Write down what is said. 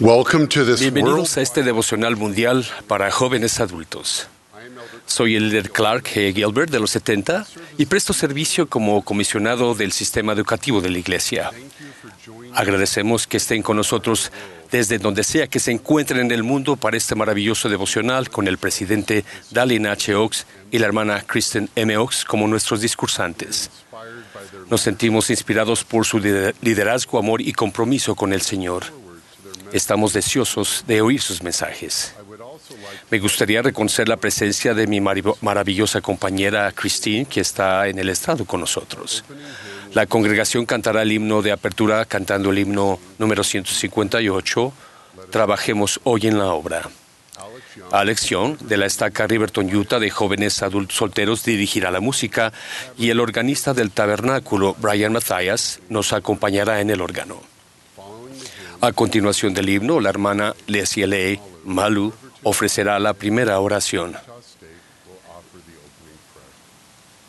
Welcome to this Bienvenidos a world. este devocional mundial para jóvenes adultos. Soy el líder Clark G. Gilbert de los 70 y presto servicio como comisionado del sistema educativo de la Iglesia. Agradecemos que estén con nosotros desde donde sea que se encuentren en el mundo para este maravilloso devocional con el presidente Dallin H. Oaks y la hermana Kristen M. Oaks como nuestros discursantes. Nos sentimos inspirados por su liderazgo, amor y compromiso con el Señor. Estamos deseosos de oír sus mensajes. Me gustaría reconocer la presencia de mi maravillosa compañera Christine, que está en el estrado con nosotros. La congregación cantará el himno de apertura cantando el himno número 158, Trabajemos hoy en la obra. Alex Young, de la estaca Riverton, Utah, de jóvenes adultos solteros, dirigirá la música y el organista del tabernáculo, Brian Matthias, nos acompañará en el órgano. A continuación del himno, la hermana Leslie L. Malu ofrecerá la primera oración.